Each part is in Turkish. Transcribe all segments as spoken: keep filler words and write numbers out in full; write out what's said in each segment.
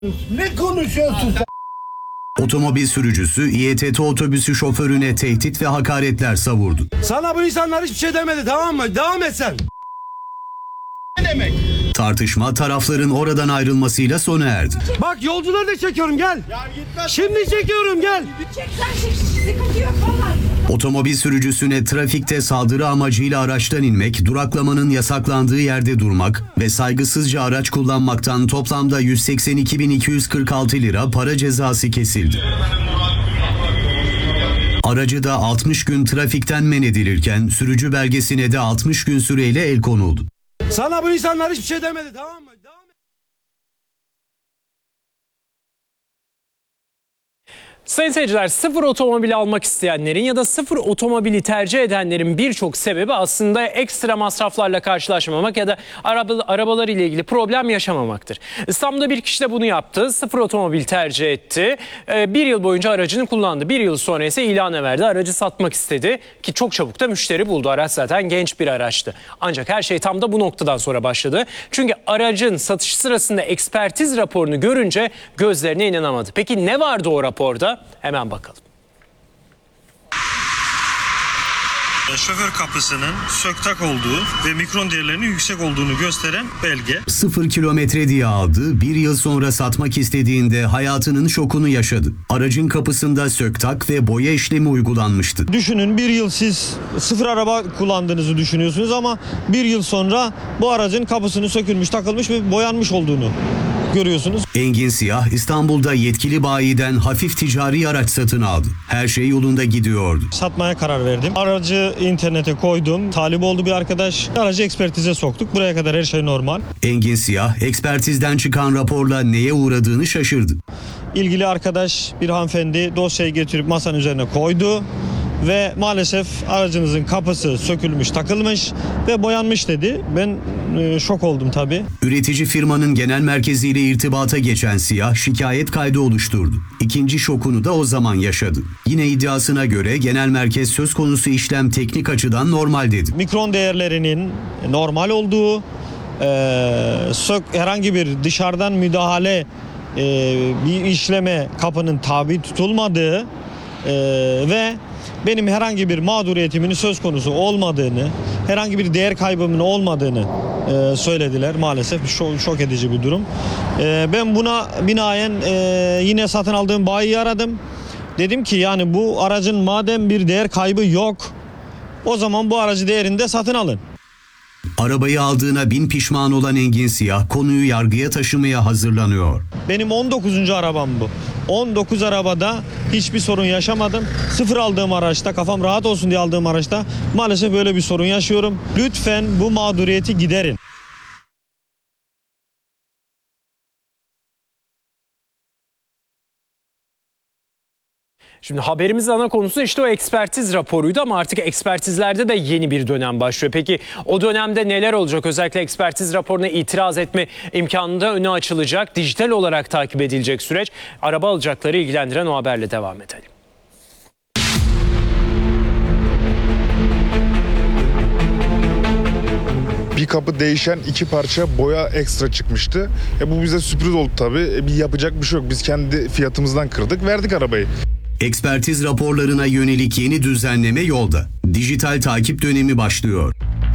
Ne konuşuyorsun sen? Otomobil sürücüsü İ T T otobüsü şoförüne tehdit ve hakaretler savurdu. Sana bu insanlar hiçbir şey demedi, tamam mı? Devam et sen. Ne demek? Tartışma tarafların oradan ayrılmasıyla sona erdi. Bak yolcuları da çekiyorum, gel. Şimdi çekiyorum, gel. Sıkıntı yok vallahi. Otomobil sürücüsüne trafikte saldırı amacıyla araçtan inmek, duraklamanın yasaklandığı yerde durmak ve saygısızca araç kullanmaktan toplamda yüz seksen iki bin iki yüz kırk altı lira para cezası kesildi. Aracı da altmış gün trafikten men edilirken sürücü belgesine de altmış gün süreyle el konuldu. Sana bu insanlar hiçbir şey demedi, tamam mı? Devam et. Sayın seyirciler, sıfır otomobili almak isteyenlerin ya da sıfır otomobili tercih edenlerin birçok sebebi aslında ekstra masraflarla karşılaşmamak ya da araba, arabalar ile ilgili problem yaşamamaktır. İstanbul'da bir kişi de bunu yaptı. Sıfır otomobil tercih etti. Ee, bir yıl boyunca aracını kullandı. Bir yıl sonra ise ilana verdi. Aracı satmak istedi ki çok çabuk da müşteri buldu. Araç zaten genç bir araçtı. Ancak her şey tam da bu noktadan sonra başladı. Çünkü aracın satış sırasında ekspertiz raporunu görünce gözlerine inanamadı. Peki ne vardı o raporda? Hemen bakalım. Şoför kapısının söktak olduğu ve mikron değerlerinin yüksek olduğunu gösteren belge. Sıfır kilometre diye aldı, bir yıl sonra satmak istediğinde hayatının şokunu yaşadı. Aracın kapısında söktak ve boya işlemi uygulanmıştı. Düşünün, bir yıl siz sıfır araba kullandığınızı düşünüyorsunuz ama bir yıl sonra bu aracın kapısının sökülmüş, takılmış ve boyanmış olduğunu görüyorsunuz. Engin Siyah İstanbul'da yetkili bayiden hafif ticari araç satın aldı. Her şey yolunda gidiyordu. Satmaya karar verdim. Aracı internete koydum. Talip oldu bir arkadaş. Aracı ekspertize soktuk. Buraya kadar her şey normal. Engin Siyah ekspertizden çıkan raporla neye uğradığını şaşırdı. İlgili arkadaş, bir hanımefendi dosyayı getirip masanın üzerine koydu. Ve maalesef aracınızın kapısı sökülmüş, takılmış ve boyanmış dedi. Ben e, şok oldum tabii. Üretici firmanın genel merkeziyle irtibata geçen Siyah şikayet kaydı oluşturdu. İkinci şokunu da o zaman yaşadı. Yine iddiasına göre genel merkez söz konusu işlem teknik açıdan normal dedi. Mikron değerlerinin normal olduğu, e, sök, herhangi bir dışarıdan müdahale, e, bir işleme kapının tabi tutulmadığı e, ve benim herhangi bir mağduriyetimin söz konusu olmadığını, herhangi bir değer kaybımın olmadığını e, söylediler. Maalesef şok, şok edici bir durum. E, ben buna binaen e, yine satın aldığım bayiyi aradım. Dedim ki yani bu aracın madem bir değer kaybı yok, o zaman bu aracı değerinde satın alın. Arabayı aldığına bin pişman olan Engin Siyah konuyu yargıya taşımaya hazırlanıyor. Benim on dokuzuncu arabam bu. on dokuz arabada hiçbir sorun yaşamadım. Sıfır aldığım araçta, kafam rahat olsun diye aldığım araçta maalesef böyle bir sorun yaşıyorum. Lütfen bu mağduriyeti giderin. Şimdi haberimizin ana konusu işte o ekspertiz raporuydu ama artık ekspertizlerde de yeni bir dönem başlıyor. Peki o dönemde neler olacak? Özellikle ekspertiz raporuna itiraz etme imkanında önü açılacak. Dijital olarak takip edilecek süreç. Araba alacakları ilgilendiren o haberle devam edelim. Bir kapı değişen, iki parça boya ekstra çıkmıştı. E bu bize sürpriz oldu tabii. E bir yapacak bir şey yok. Biz kendi fiyatımızdan kırdık, verdik arabayı. Ekspertiz raporlarına yönelik yeni düzenleme yolda. Dijital takip dönemi başlıyor.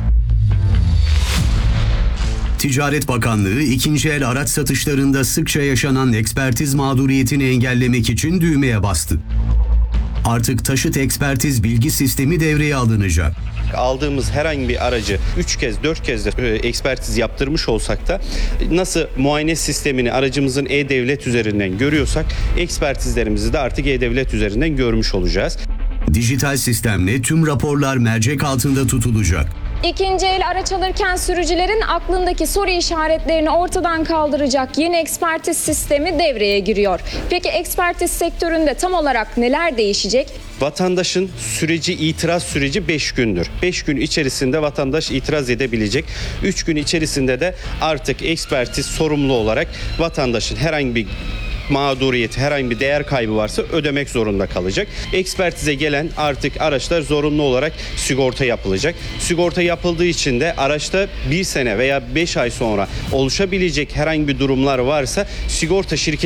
Ticaret Bakanlığı ikinci el araç satışlarında sıkça yaşanan ekspertiz mağduriyetini engellemek için düğmeye bastı. Artık taşıt ekspertiz bilgi sistemi devreye alınacak. Aldığımız herhangi bir aracı üç kez dört kez de ekspertiz yaptırmış olsak da nasıl muayene sistemini aracımızın e-devlet üzerinden görüyorsak ekspertizlerimizi de artık e-devlet üzerinden görmüş olacağız. Dijital sistemle tüm raporlar mercek altında tutulacak. İkinci el araç alırken sürücülerin aklındaki soru işaretlerini ortadan kaldıracak yeni ekspertiz sistemi devreye giriyor. Peki ekspertiz sektöründe tam olarak neler değişecek? Vatandaşın süreci, itiraz süreci beş gündür. beş gün içerisinde vatandaş itiraz edebilecek. üç gün içerisinde de artık ekspertiz sorumlu olarak vatandaşın herhangi bir mağduriyeti, herhangi bir değer kaybı varsa ödemek zorunda kalacak. Ekspertize gelen artık araçlar zorunlu olarak sigorta yapılacak. Sigorta yapıldığı için de araçta bir sene veya beş ay sonra oluşabilecek herhangi bir durumlar varsa sigorta şirketi